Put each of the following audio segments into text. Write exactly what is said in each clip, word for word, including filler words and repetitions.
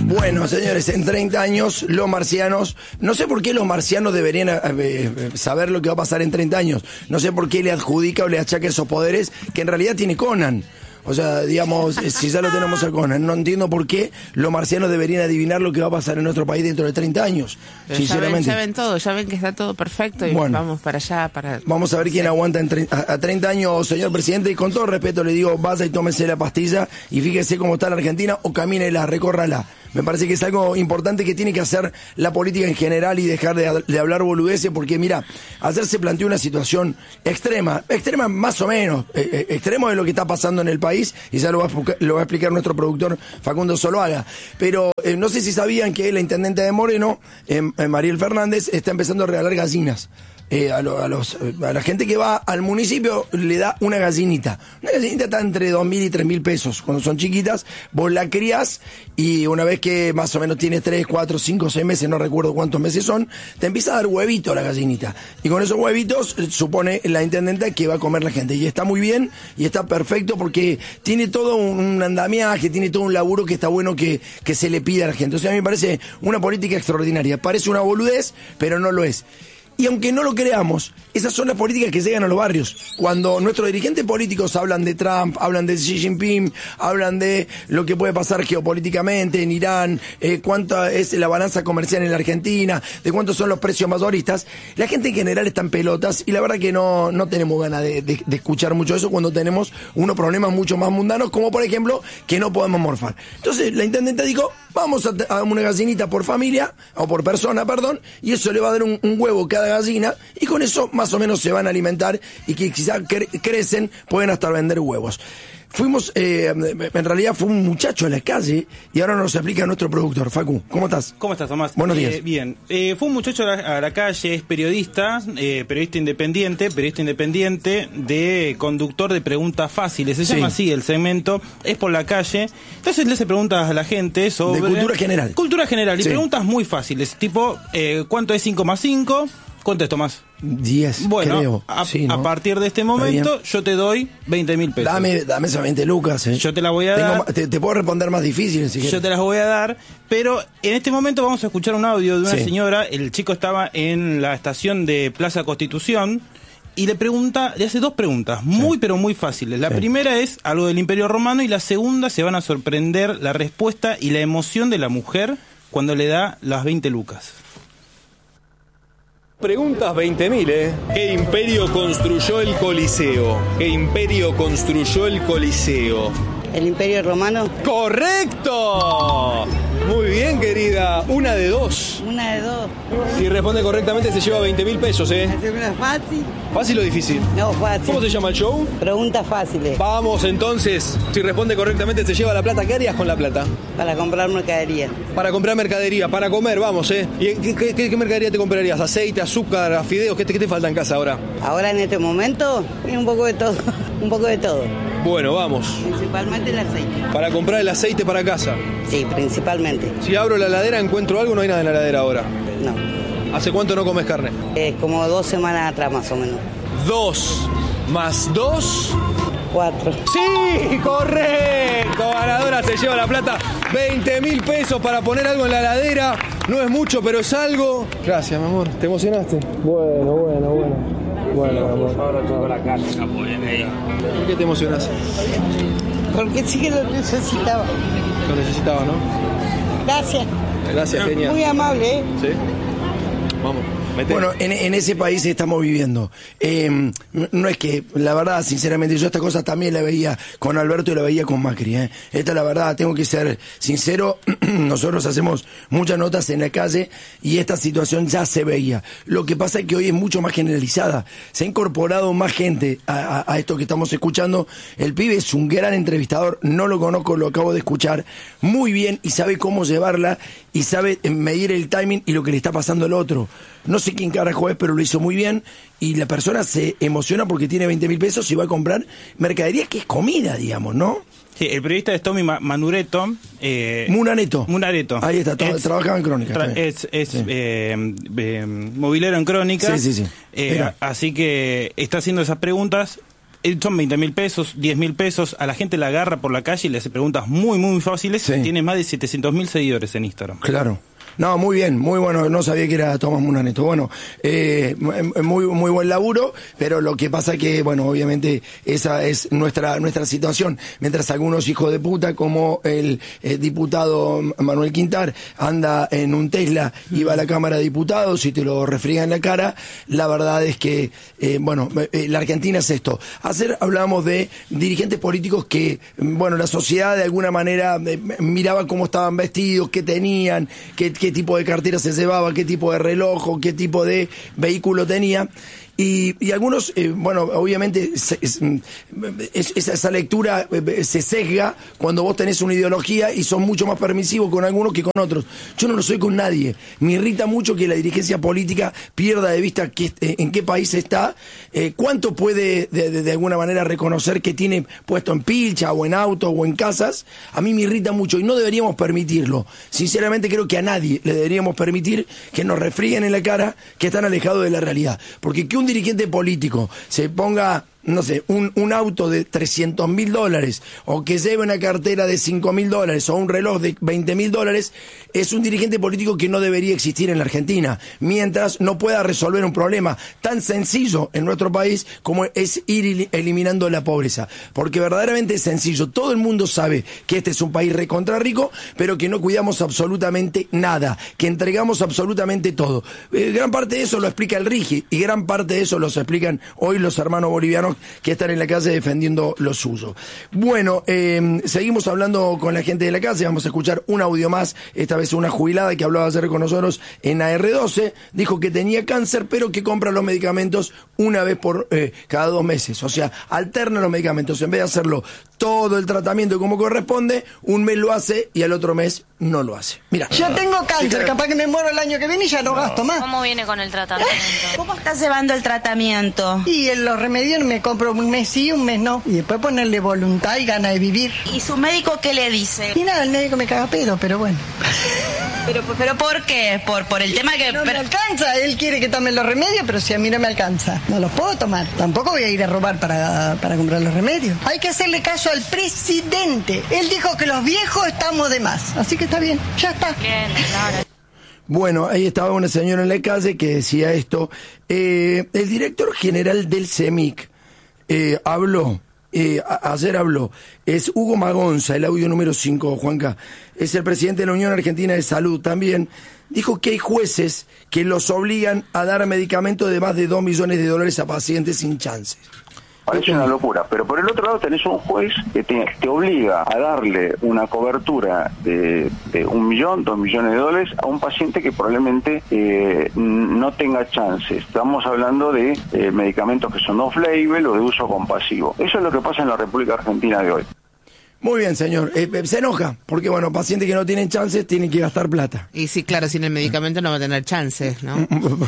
Bueno, señores, en treinta años los marcianos, no sé por qué los marcianos deberían eh, saber lo que va a pasar en treinta años, no sé por qué le adjudica o le achaca esos poderes que en realidad tiene Conan. O sea, digamos, si ya lo tenemos a Conan, no entiendo por qué los marcianos deberían adivinar lo que va a pasar en nuestro país dentro de treinta años, pero sinceramente. Ya ven, ya ven todo, ya ven que está todo perfecto y bueno, vamos para allá. para Vamos a ver quién aguanta en tre- a, a treinta años, señor presidente, y con todo respeto le digo, vaya y tómese la pastilla y fíjese cómo está la Argentina o camínela, recórrala. Me parece que es algo importante que tiene que hacer la política en general y dejar de, de hablar boludeces, porque mira, ayer se planteó una situación extrema, extrema más o menos, eh, eh, extremo de lo que está pasando en el país, y ya lo va a, lo va a explicar nuestro productor Facundo Zuluaga. Pero eh, no sé si sabían que la intendente de Moreno, eh, eh, Mariel Fernández, está empezando a regalar gallinas. Eh, a, lo, a, los, a la gente que va al municipio le da una gallinita. Una gallinita está entre dos mil y tres mil pesos. Cuando son chiquitas, vos la criás y una vez que más o menos tiene tres, cuatro, cinco, seis meses, no recuerdo cuántos meses son, te empieza a dar huevito la gallinita. Y con esos huevitos supone la intendenta que va a comer la gente. Y está muy bien y está perfecto porque tiene todo un, un andamiaje, tiene todo un laburo que está bueno que, que se le pida a la gente. O sea, a mí me parece una política extraordinaria. Parece una boludez, pero no lo es. Y aunque no lo creamos, esas son las políticas que llegan a los barrios. Cuando nuestros dirigentes políticos hablan de Trump, hablan de Xi Jinping, hablan de lo que puede pasar geopolíticamente en Irán, eh, cuánta es la balanza comercial en la Argentina, de cuántos son los precios mayoristas, la gente en general está en pelotas y la verdad que no, no tenemos ganas de, de, de escuchar mucho eso cuando tenemos unos problemas mucho más mundanos, como por ejemplo que no podemos morfar. Entonces la intendente dijo, vamos a, a una gallinita por familia, o por persona, perdón, y eso le va a dar un, un huevo cada gallina, y con eso más o menos se van a alimentar, y que quizás cre- crecen, pueden hasta vender huevos. Fuimos, eh, en realidad fue un muchacho en la calle, y ahora nos explica nuestro productor. Facu, ¿cómo estás? ¿Cómo estás, Tomás? Buenos eh, días. Bien. Eh, fue un muchacho a la, a la calle, es periodista, eh, periodista independiente, periodista independiente de conductor de preguntas fáciles. Se Sí. llama así el segmento, es por la calle. Entonces le hace preguntas a la gente sobre... De cultura general. Cultura general, y Sí. preguntas muy fáciles, tipo, eh, ¿cuánto es cinco más cinco? ¿Cuánto es, Tomás? diez, Bueno, creo. a, Sí, ¿no? a partir de este momento yo te doy veinte mil pesos. Dame, dame esas veinte lucas. Eh. Yo te la voy a Tengo dar. ma- te, te puedo responder más difícil si Yo quieres. te las voy a dar, pero en este momento vamos a escuchar un audio de una Sí. señora. El chico estaba en la estación de Plaza Constitución y le pregunta, le hace dos preguntas, muy Sí. pero muy fáciles. La Sí. primera es algo del Imperio Romano y la segunda se van a sorprender la respuesta y la emoción de la mujer cuando le da las veinte lucas. Preguntas veinte mil, ¿eh? ¿Qué imperio construyó el Coliseo? ¿Qué imperio construyó el Coliseo? ¿El Imperio Romano? ¡Correcto! Muy bien, querida. Una de dos. Una de dos. Si responde correctamente se lleva veinte mil pesos, ¿eh? ¿Es una fácil? ¿Fácil o difícil? No, fácil. ¿Cómo se llama el show? Preguntas fáciles. Vamos entonces. Si responde correctamente se lleva la plata. ¿Qué harías con la plata? Para comprar mercadería. Para comprar mercadería, para comer, vamos, ¿eh? ¿Y en qué, qué- qué mercadería te comprarías? ¿Aceite, azúcar, fideos? ¿Qué te, qué te falta en casa ahora? Ahora en este momento, un poco de todo. Un poco de todo. Bueno, vamos. Principalmente el aceite. Para comprar el aceite para casa. Sí, principalmente. Si abro la heladera, encuentro algo, no hay nada en la heladera ahora. No. ¿Hace cuánto no comes carne? Es como dos semanas atrás más o menos. Dos más dos. Cuatro. ¡Sí! ¡Correcto! Ganadora se lleva la plata. veinte mil pesos para poner algo en la heladera. No es mucho, pero es algo. Gracias, mi amor. ¿Te emocionaste? Bueno, bueno, bueno. Bueno, mi amor. Ahora tengo la carne. ¿Por qué te emocionas? Porque sí que lo necesitaba. Lo necesitaba, ¿no? Gracias. Gracias, genial. Muy amable, ¿eh? ¿Sí? Vamos. Mete. Bueno, en, en ese país estamos viviendo. Eh, no es que, la verdad, sinceramente, yo esta cosa también la veía con Alberto y la veía con Macri. ¿eh? Esta, la verdad, tengo que ser sincero. Nosotros hacemos muchas notas en la calle y esta situación ya se veía. Lo que pasa es que hoy es mucho más generalizada. Se ha incorporado más gente a, a, a esto que estamos escuchando. El pibe es un gran entrevistador. No lo conozco, lo acabo de escuchar muy bien y sabe cómo llevarla y sabe medir el timing y lo que le está pasando al otro. No sé quién carajo es, pero lo hizo muy bien y la persona se emociona porque tiene veinte mil pesos y va a comprar mercadería que es comida, digamos, ¿no? Sí, el periodista es Tommy Ma- Manureto. Eh, Munareto. Munareto. Ahí está, to- Es- trabajaba en Crónica. Tra- está bien. es es Sí. eh, eh, movilero en Crónica. Sí, sí, sí. Eh, Mira. así que está haciendo esas preguntas Son veinte mil pesos, diez mil pesos, a la gente la agarra por la calle y le hace preguntas muy, muy fáciles. Sí. Tiene más de setecientos mil seguidores en Instagram. Claro. No, muy bien, muy bueno, no sabía que era Tomás Munaneto. Bueno, eh, muy muy buen laburo, pero lo que pasa que, bueno, obviamente esa es nuestra nuestra situación. Mientras algunos hijos de puta, como el eh, diputado Manuel Quintar, anda en un Tesla y va a la Cámara de Diputados y te lo refriega en la cara, la verdad es que, eh, bueno, eh, la Argentina es esto. Ayer hablábamos de dirigentes políticos que, bueno, la sociedad de alguna manera eh, miraba cómo estaban vestidos, qué tenían, qué, qué qué tipo de cartera se llevaba, qué tipo de reloj o qué tipo de vehículo tenía. Y, y algunos, eh, bueno, obviamente se, es, es, esa, esa lectura eh, se sesga cuando vos tenés una ideología y sos mucho más permisivos con algunos que con otros. Yo no lo soy con nadie. Me irrita mucho que la dirigencia política pierda de vista que, eh, en qué país está, eh, cuánto puede de, de, de alguna manera reconocer que tiene puesto en pilcha o en auto o en casas. A mí me irrita mucho y no deberíamos permitirlo. Sinceramente creo que a nadie le deberíamos permitir que nos refrieguen en la cara que están alejados de la realidad. Porque que un dirigente político se ponga, no sé, un, un auto de trescientos mil dólares o que lleve una cartera de cinco mil dólares o un reloj de veinte mil dólares, es un dirigente político que no debería existir en la Argentina, mientras no pueda resolver un problema tan sencillo en nuestro país como es ir eliminando la pobreza. Porque verdaderamente es sencillo. Todo el mundo sabe que este es un país recontra rico, pero que no cuidamos absolutamente nada, que entregamos absolutamente todo. Eh, gran parte de eso lo explica el Rigi y gran parte de eso los explican hoy los hermanos bolivianos que están en la calle defendiendo lo suyo. Bueno, eh, seguimos hablando con la gente de la calle. Vamos a escuchar un audio más, esta vez una jubilada que hablaba ayer con nosotros en A R doce, dijo que tenía cáncer pero que compra los medicamentos una vez por eh, cada dos meses, o sea, alterna los medicamentos, en vez de hacerlo todo el tratamiento como corresponde, un mes lo hace y al otro mes no lo hace. Mira. Yo tengo cáncer, capaz que me muero el año que viene y ya no, no gasto más. ¿Cómo viene con el tratamiento? ¿Cómo estás llevando el tratamiento? Y en los remedios me compro un mes sí, un mes no. Y después ponerle voluntad y gana de vivir. ¿Y su médico qué le dice? Y nada, el médico me caga pedo, pero bueno. ¿Pero, pero por qué? ¿Por, por el tema que...? No pero... me alcanza, él quiere que tome los remedios, pero si a mí no me alcanza, no los puedo tomar. Tampoco voy a ir a robar para, para comprar los remedios. Hay que hacerle caso al presidente. Él dijo que los viejos estamos de más. Así que está bien, ya está. Bien, claro. Bueno, ahí estaba una señora en la calle que decía esto. Eh, el director general del CEMIC eh, habló, eh, a, ayer habló, es Hugo Magonza, el audio número cinco, Juanca, es el presidente de la Unión Argentina de Salud también, dijo que hay jueces que los obligan a dar medicamentos de más de dos millones de dólares a pacientes sin chances. Parece una locura, pero por el otro lado tenés un juez que te, te obliga a darle una cobertura de, de un millón, dos millones de dólares a un paciente que probablemente eh, no tenga chances. Estamos hablando de eh, medicamentos que son off-label o de uso compasivo. Eso es lo que pasa en la República Argentina de hoy. Muy bien, señor. Eh, se enoja, porque, bueno, pacientes que no tienen chances tienen que gastar plata. Y sí, claro, sin el medicamento no va a tener chances, ¿no?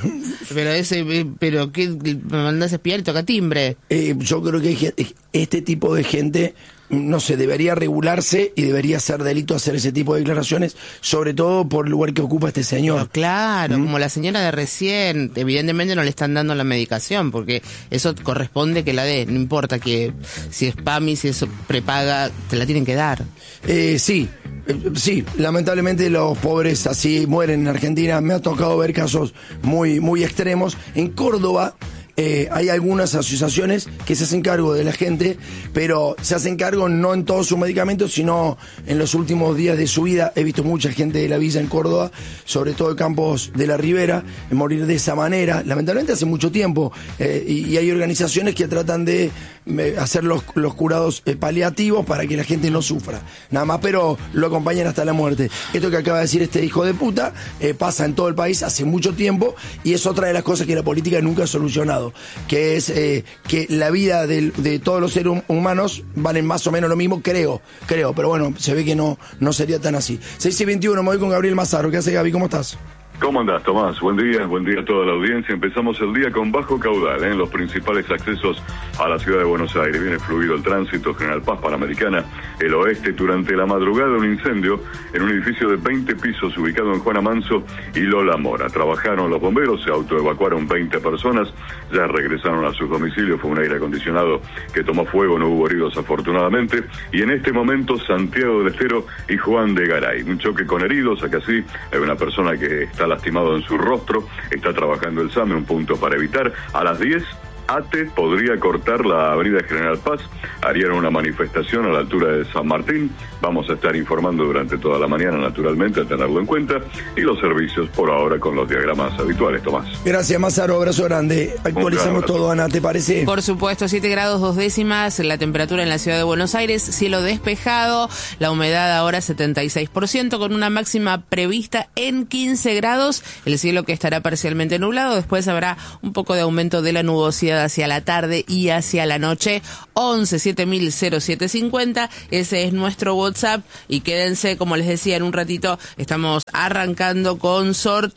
pero ese, pero ¿qué? Me mandás a espiar y toca timbre. Eh, yo creo que hay gente, este tipo de gente, no sé, debería regularse y debería ser delito hacer ese tipo de declaraciones, sobre todo por el lugar que ocupa este señor. Pero claro, ¿Mm? Como la señora de recién, evidentemente no le están dando la medicación, porque eso corresponde que la dé, no importa que si es PAMI, si es prepaga, te la tienen que dar. Eh, sí, eh, sí, lamentablemente los pobres así mueren en Argentina. Me ha tocado ver casos muy, muy extremos. En Córdoba, Eh, hay algunas asociaciones que se hacen cargo de la gente, pero se hacen cargo no en todos sus medicamentos, sino en los últimos días de su vida. He visto mucha gente de la villa en Córdoba, sobre todo de Campos de la Ribera, morir de esa manera, lamentablemente hace mucho tiempo, eh, y, y hay organizaciones que tratan de eh, hacer los, los curados eh, paliativos para que la gente no sufra, nada más, pero lo acompañan hasta la muerte. Esto que acaba de decir este hijo de puta eh, pasa en todo el país hace mucho tiempo, y es otra de las cosas que la política nunca ha solucionado, que es eh, que la vida de, de todos los seres humanos valen más o menos lo mismo, creo, creo, pero bueno, se ve que no, no sería tan así. seis y veintiuno, me voy con Gabriel Mazaro. ¿Qué hace, Gaby? ¿Cómo estás? ¿Cómo andás, Tomás? Buen día, buen día a toda la audiencia. Empezamos el día con bajo caudal ¿eh? en los principales accesos a la ciudad de Buenos Aires. Viene fluido el tránsito, General Paz, Panamericana, el oeste. Durante la madrugada, un incendio en un edificio de veinte pisos ubicado en Juana Manso y Lola Mora. Trabajaron los bomberos, se autoevacuaron veinte personas, ya regresaron a sus domicilios. Fue un aire acondicionado que tomó fuego, no hubo heridos afortunadamente. Y en este momento, Santiago del Estero y Juan de Garay. Un choque con heridos, acá sí, hay una persona que está lastimado en su rostro, está trabajando el SAME, un punto para evitar. A las diez, ATE podría cortar la avenida General Paz, harían una manifestación a la altura de San Martín. Vamos a estar informando durante toda la mañana, naturalmente, a tenerlo en cuenta, y los servicios por ahora con los diagramas habituales, Tomás. Gracias, Mazaro, abrazo grande. Actualizamos todo, Ana, ¿te parece? Por supuesto, siete grados dos décimas, la temperatura en la ciudad de Buenos Aires, cielo despejado, la humedad ahora setenta y seis por ciento, con una máxima prevista en quince grados, el cielo que estará parcialmente nublado, después habrá un poco de aumento de la nubosidad hacia la tarde y hacia la noche. Once siete mil cero siete cincuenta, ese es nuestro WhatsApp, y quédense, como les decía, en un ratito estamos arrancando con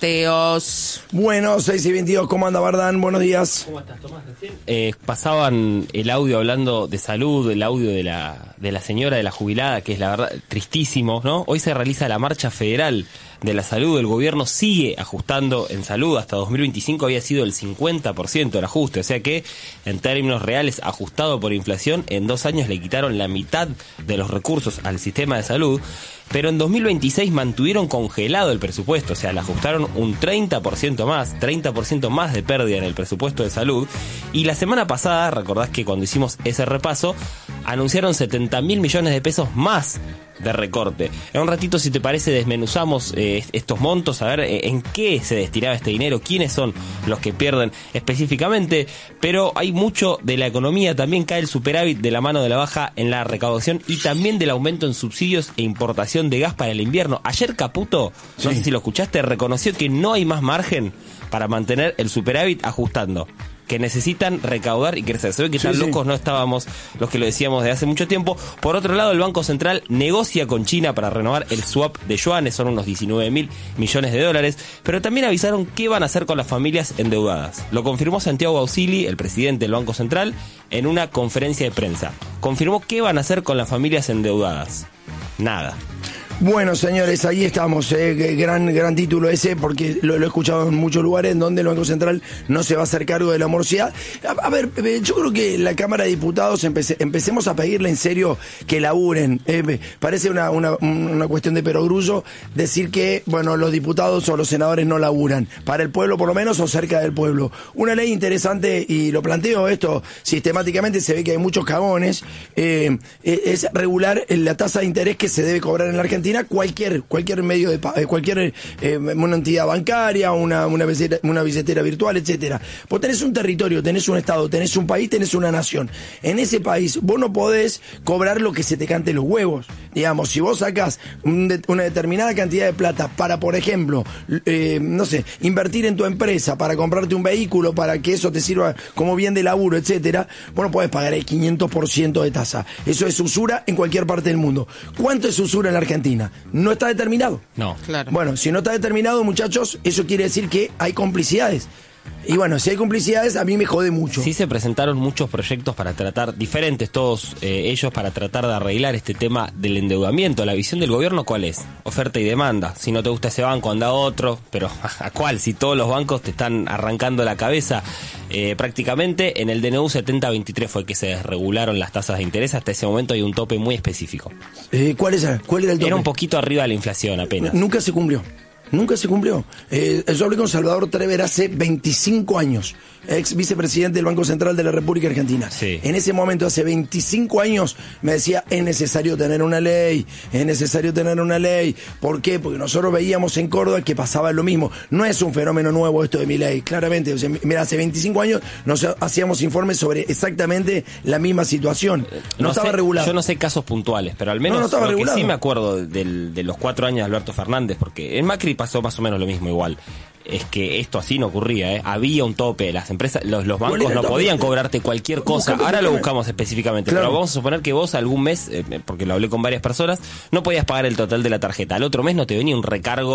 sorteos. Bueno, seis y veintidós, ¿cómo anda, Bardán? Buenos días. ¿Cómo estás, Tomás? Eh, pasaban el audio hablando de salud, el audio de la, de la señora de la jubilada, que es la verdad tristísimo, ¿no? Hoy se realiza la marcha federal de la salud. El gobierno sigue ajustando en salud. Hasta dos mil veinticinco había sido el cincuenta por ciento el ajuste, o sea que en términos reales, ajustado por inflación, en dos años le quitaron la mitad de los recursos al sistema de salud. Pero en dos mil veintiséis mantuvieron congelado el presupuesto, o sea, le ajustaron un treinta por ciento más, treinta por ciento más de pérdida en el presupuesto de salud. Y la semana pasada, recordás que cuando hicimos ese repaso, anunciaron setenta mil millones de pesos más de recorte. En un ratito, si te parece, desmenuzamos eh, estos montos, a ver eh, en qué se destinaba este dinero, quiénes son los que pierden específicamente, pero hay mucho de la economía, también cae el superávit de la mano de la baja en la recaudación y también del aumento en subsidios e importación de gas para el invierno. Ayer Caputo, no sí. sé si lo escuchaste, reconoció que no hay más margen para mantener el superávit ajustando, que necesitan recaudar y crecer. Se ve que sí, tan sí. locos no estábamos los que lo decíamos de hace mucho tiempo. Por otro lado, el Banco Central negocia con China para renovar el swap de yuanes, son unos diecinueve mil millones de dólares, pero también avisaron qué van a hacer con las familias endeudadas. Lo confirmó Santiago Ausili, el presidente del Banco Central, en una conferencia de prensa. Confirmó qué van a hacer con las familias endeudadas. Nada. Bueno, señores, ahí estamos, eh, gran gran título ese, porque lo, lo he escuchado en muchos lugares en donde el Banco Central no se va a hacer cargo de la morosidad. A, a ver, yo creo que la Cámara de Diputados empece, empecemos a pedirle en serio que laburen. Eh, parece una, una, una cuestión de perogrullo decir que, bueno, los diputados o los senadores no laburan, para el pueblo por lo menos o cerca del pueblo. Una ley interesante, y lo planteo esto sistemáticamente, se ve que hay muchos cagones, eh, es regular la tasa de interés que se debe cobrar en la Argentina. Cualquier cualquier medio de cualquier eh, una entidad bancaria, una una billetera, una billetera virtual, etcétera. Vos tenés un territorio, tenés un estado, tenés un país, tenés una nación. En ese país vos no podés cobrar lo que se te cante los huevos. Digamos, si vos sacás un de, una determinada cantidad de plata para, por ejemplo, eh, no sé, invertir en tu empresa, para comprarte un vehículo, para que eso te sirva como bien de laburo, etcétera, vos no podés pagar el quinientos por ciento de tasa. Eso es usura en cualquier parte del mundo. ¿Cuánto es usura en la Argentina? No está determinado. No, claro. Bueno, si no está determinado, muchachos, eso quiere decir que hay complicidades. Y bueno, si hay complicidades, a mí me jode mucho. Sí, se presentaron muchos proyectos para tratar, diferentes todos eh, ellos, para tratar de arreglar este tema del endeudamiento. La visión del gobierno, ¿cuál es? Oferta y demanda. Si no te gusta ese banco, anda a otro. Pero ¿a cuál? Si todos los bancos te están arrancando la cabeza. Eh, prácticamente en el D N U setenta veintitrés fue que se desregularon las tasas de interés. Hasta ese momento hay un tope muy específico. Eh, ¿Cuál es? ¿Cuál era el tope? Era un poquito arriba de la inflación apenas. Nunca se cumplió. Nunca se cumplió. Eh, yo hablé con Salvador Trever hace veinticinco años, ex vicepresidente del Banco Central de la República Argentina. Sí. En ese momento, hace veinticinco años, me decía, es necesario tener una ley, es necesario tener una ley. ¿Por qué? Porque nosotros veíamos en Córdoba que pasaba lo mismo. No es un fenómeno nuevo esto de mi ley, claramente. O sea, mira, hace veinticinco años nos hacíamos informes sobre exactamente la misma situación. No, no estaba sé, regulado. Yo no sé casos puntuales, pero al menos no, no estaba lo regulado. Que sí me acuerdo del, de los cuatro años de Alberto Fernández, porque en Macri pasó más o menos lo mismo igual. Es que esto así no ocurría, ¿eh? Había un tope, las empresas, los, los bancos no podían cobrarte cualquier cosa. Ahora lo buscamos específicamente, claro. Pero vamos a suponer que vos algún mes, eh, porque lo hablé con varias personas, no podías pagar el total de la tarjeta. Al otro mes no te venía un recargo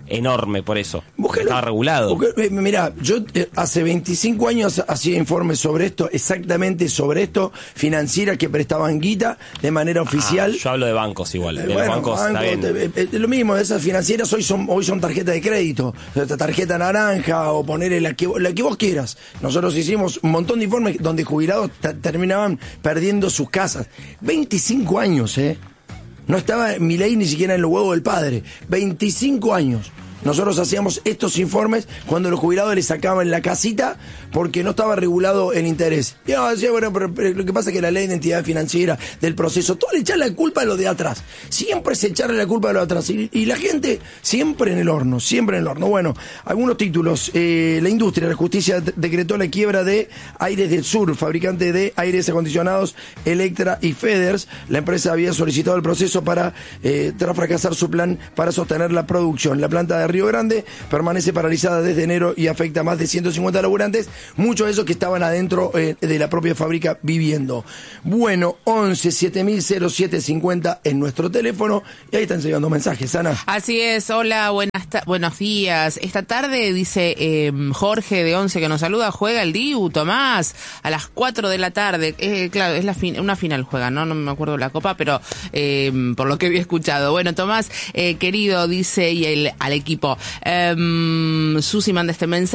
enorme por eso. Buscalo. Estaba regulado. Buscalo. Mirá, yo eh, hace veinticinco años hacía informes sobre esto, exactamente sobre esto, financieras que prestaban guita de manera oficial. Ah, yo hablo de bancos igual. De bueno, los bancos, banco, está bien. te, eh, lo mismo, esas financieras hoy son hoy son tarjetas de crédito, tarjeta naranja o ponerle la que, la que vos quieras. Nosotros hicimos un montón de informes donde jubilados t- terminaban perdiendo sus casas. veinticinco años, ¿eh? No estaba Milei ni siquiera en los huevos del padre. veinticinco años. Nosotros hacíamos estos informes cuando los jubilados les sacaban la casita porque no estaba regulado el interés. Y yo decía, bueno, pero, pero lo que pasa es que la ley de entidad financiera, del proceso, todo le echan la culpa a lo de atrás. Siempre se echarle la culpa a lo de atrás. Y, y la gente siempre en el horno, siempre en el horno. Bueno, algunos títulos. Eh, la industria, la justicia decretó la quiebra de Aires del Sur, fabricante de aires acondicionados Electra y Feders. La empresa había solicitado el proceso para, eh, tras fracasar su plan para sostener la producción. La planta de Río Grande permanece paralizada desde enero y afecta a más de ciento cincuenta laburantes, muchos de esos que estaban adentro eh, de la propia fábrica viviendo. Bueno, once siete mil cero siete cincuenta en nuestro teléfono y ahí están llegando mensajes, Ana. Así es, hola, buenas ta- buenos días. Esta tarde, dice eh, Jorge de Once que nos saluda, juega el Dibu, Tomás, a las cuatro de la tarde. Eh, claro, es la fin- una final juega, ¿no? No me acuerdo la copa, pero eh, por lo que había escuchado. Bueno, Tomás, eh, querido, dice, y el, al equipo, eh, Susi manda este mensaje.